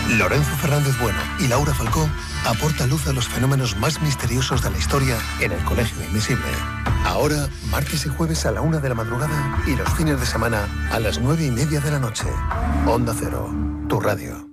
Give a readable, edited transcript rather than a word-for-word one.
Lorenzo Fernández Bueno y Laura Falcó aportan luz a los fenómenos más misteriosos de la historia en El Colegio Invisible. Ahora, martes y jueves a la 1 de la madrugada y los fines de semana a las 9:30 de la noche. Onda Cero, tu radio.